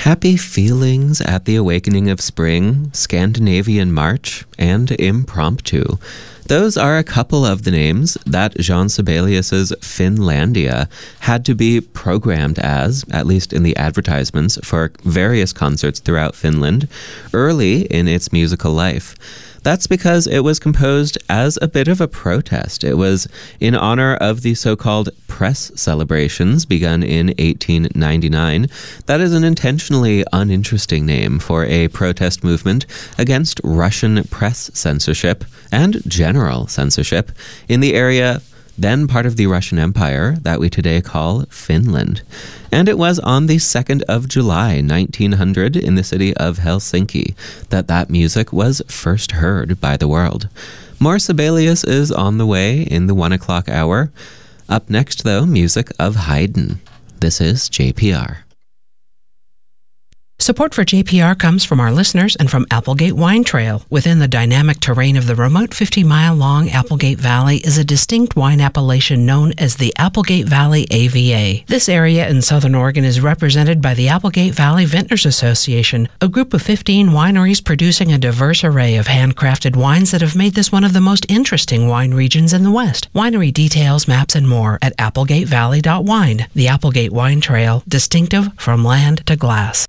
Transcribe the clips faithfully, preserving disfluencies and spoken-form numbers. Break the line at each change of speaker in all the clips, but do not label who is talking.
Happy Feelings at the Awakening of Spring, Scandinavian March, and Impromptu. Those are a couple of the names that Jean Sibelius's Finlandia had to be programmed as, at least in the advertisements, for various concerts throughout Finland early in its musical life. That's because it was composed as a bit of a protest. It was in honor of the so-called press celebrations begun in eighteen ninety-nine. That is an intentionally uninteresting name for a protest movement against Russian press censorship and general censorship in the area then part of the Russian Empire that we today call Finland. And it was on the second of July, nineteen hundred, in the city of Helsinki, that that music was first heard by the world. More Sibelius is on the way in the one o'clock hour. Up next, though, music of Haydn. This is J P R.
Support for J P R comes from our listeners and from Applegate Wine Trail. Within the dynamic terrain of the remote fifty-mile-long Applegate Valley is a distinct wine appellation known as the Applegate Valley A V A. This area in southern Oregon is represented by the Applegate Valley Vintners Association, a group of fifteen wineries producing a diverse array of handcrafted wines that have made this one of the most interesting wine regions in the West. Winery details, maps, and more at applegate valley dot wine. The Applegate Wine Trail, distinctive from land to glass.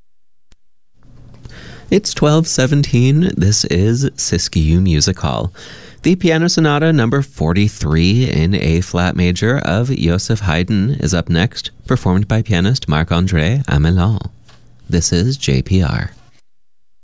It's twelve seventeen. This is Siskiyou Music Hall. The Piano Sonata number forty-three in A-flat major of Joseph Haydn is up next, performed by pianist Marc-André Amelin. This is J P R.